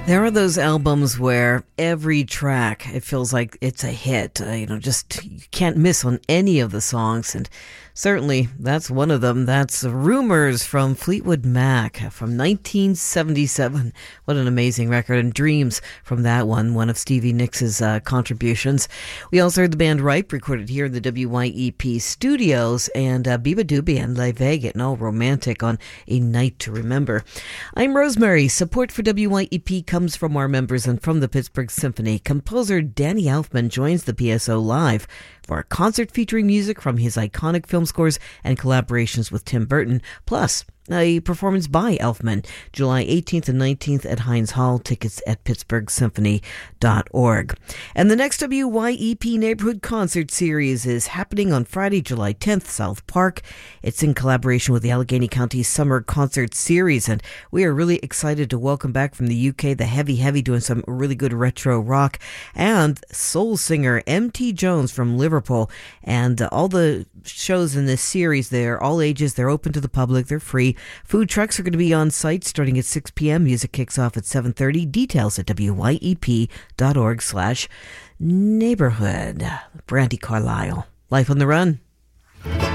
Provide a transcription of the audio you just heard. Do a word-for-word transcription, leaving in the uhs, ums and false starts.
There are those albums where every track, it feels like it's a hit. Uh, you know, just you can't miss on any of the songs. And certainly that's one of them. That's Rumors from Fleetwood Mac from nineteen seventy-seven. What an amazing record. And Dreams from that one, one of Stevie Nicks' uh, contributions. We also heard the band Ripe, recorded here in the W Y E P studios, and uh, Biba Doobie and Le Vega, and all romantic on A Night to Remember. I'm Rosemary. Support for W Y E P comes from our members and from the Pittsburgh Symphony. Composer Danny Elfman joins the P S O live for a concert featuring music from his iconic film scores and collaborations with Tim Burton, plus a performance by Elfman, July eighteenth and nineteenth at Heinz Hall. Tickets at pittsburgh symphony dot org. And the next W Y E P Neighborhood Concert Series is happening on Friday, July tenth, South Park. It's in collaboration with the Allegheny County Summer Concert Series, and we are really excited to welcome back from the U K the Heavy Heavy doing some really good retro rock, and soul singer M T Jones from Liverpool. And uh, all the shows in this series, they're all ages, they're open to the public, they're free. Food trucks are going to be on site starting at six p.m. Music kicks off at seven thirty. Details at W Y E P dot org slash neighborhood. Brandy Carlisle. Life on the Run.